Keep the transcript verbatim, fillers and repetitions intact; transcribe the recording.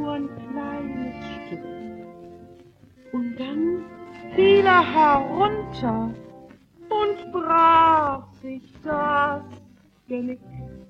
nur ein kleines Stück. Und dann fiel er herunter und brach sich das Genick.